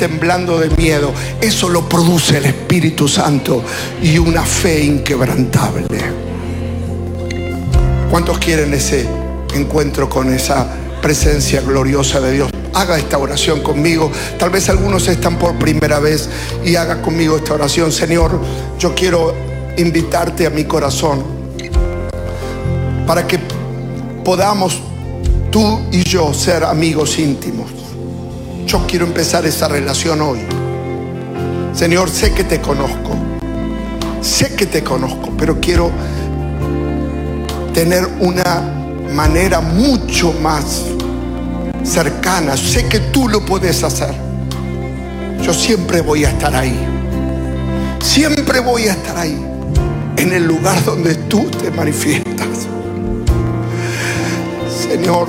temblando de miedo. Eso lo produce el Espíritu Santo y una fe inquebrantable. ¿Cuántos quieren ese encuentro con esa presencia gloriosa de Dios? Haga esta oración conmigo. Tal vez algunos están por primera vez y haga conmigo esta oración. Señor, yo quiero invitarte a mi corazón para que podamos tú y yo ser amigos íntimos. Yo quiero empezar esa relación hoy. Señor, sé que te conozco, pero quiero tener una manera mucho más cercana. Sé que tú lo puedes hacer. Yo siempre voy a estar ahí. Siempre voy a estar ahí, en el lugar donde tú te manifiestas. Señor,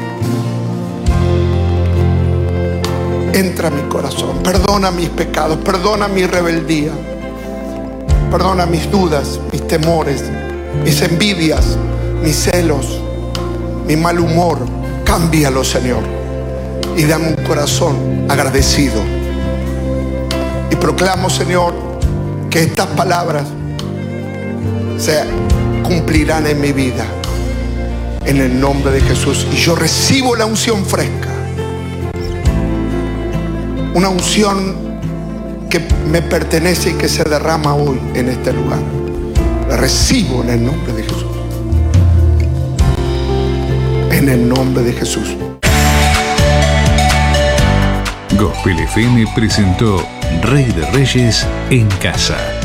entra a mi corazón. Perdona mis pecados, perdona mi rebeldía, perdona mis dudas, mis temores, mis envidias, mis celos, mi mal humor. Cámbialo, Señor, y dame un corazón agradecido. Y proclamo, Señor, que estas palabras se cumplirán en mi vida, en el nombre de Jesús. Y yo recibo la unción fresca, una unción que me pertenece y que se derrama hoy en este lugar. La recibo en el nombre de Jesús. En el nombre de Jesús. Gospel FM presentó Rey de Reyes en Casa.